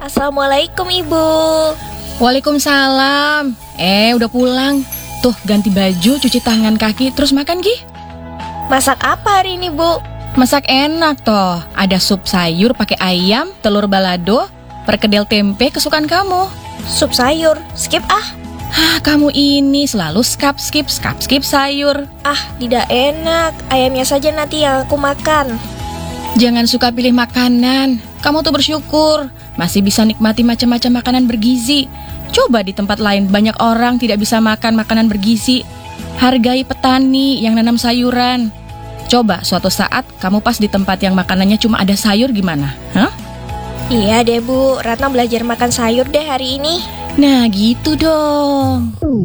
Assalamualaikum Ibu. Waalaikumsalam. Udah pulang. Tuh, ganti baju, cuci tangan kaki, terus makan, Gi. Masak apa hari ini, Bu? Masak enak toh. Ada sup sayur pakai ayam, telur balado, perkedel tempe kesukaan kamu. Sup sayur, skip ah. Kamu ini selalu skip sayur. Tidak enak. Ayamnya saja nanti yang aku makan. Jangan suka pilih makanan. Kamu tuh bersyukur masih bisa nikmati macam-macam makanan bergizi. Coba di tempat lain banyak orang tidak bisa makan makanan bergizi. Hargai petani yang nanam sayuran. Coba suatu saat kamu pas di tempat yang makanannya cuma ada sayur gimana? Iya deh Bu, Ratna belajar makan sayur deh hari ini. Nah gitu dong.